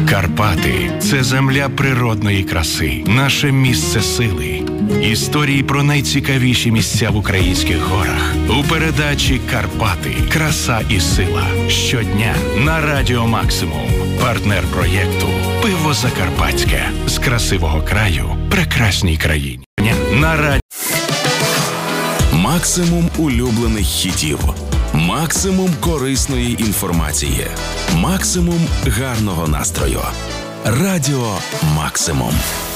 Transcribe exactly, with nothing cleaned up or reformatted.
Карпати – це земля природної краси, наше місце сили. Історії про найцікавіші місця в українських горах. У передачі «Карпати. Краса і сила». Щодня на Радіо Максимум. Партнер проєкту «Пиво Закарпатське». З красивого краю прекрасній країні. На радіо. Максимум улюблених хітів. Максимум корисної інформації. Максимум гарного настрою. Радіо Максимум.